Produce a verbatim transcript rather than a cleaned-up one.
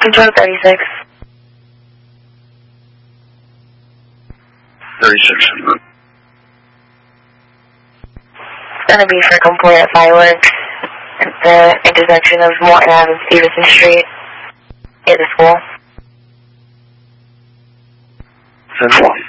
Control thirty-six. thirty-six. It's gonna be for compliant fireworks at the intersection of Morton Avenue and Stevenson Street near the school. ten one.